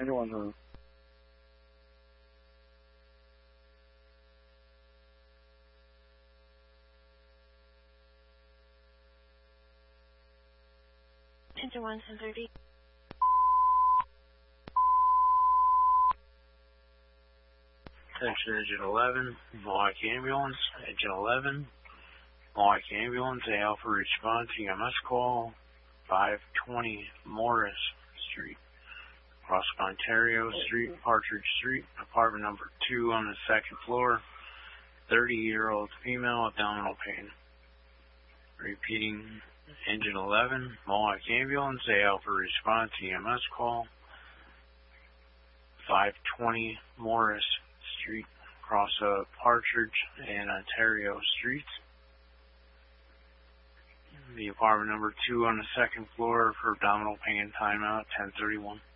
Anyone, 1030. Attention Engine 11, Milwaukee Ambulance, Engine 11, Milwaukee Ambulance, A Alpha response, EMS call, 520 Morris Street, across Ontario Street, Partridge Street, apartment number 2 on the second floor, 30-year-old female, abdominal pain. Repeating, Engine 11, Milwaukee Ambulance, A Alpha response, EMS call, 520 Morris Street, across Partridge and Ontario Streets. The apartment number 2 on the second floor for abdominal pain, timeout 10:31.